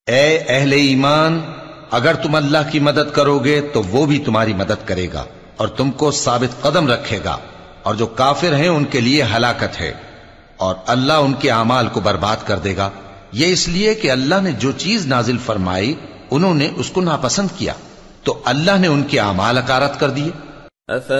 ए अहले ईमान, अगर तुम अल्लाह की मदद करोगे तो वो भी तुम्हारी मदद करेगा और तुमको साबित कदम रखेगा, और जो काफिर हैं उनके लिए हलाकत है, और अल्लाह उनके अमाल को बर्बाद कर देगा। ये इसलिए कि अल्लाह ने जो चीज नाजिल फरमाई उन्होंने उसको नापसंद किया, तो अल्लाह ने उनके अमाल अकारत कर दिए।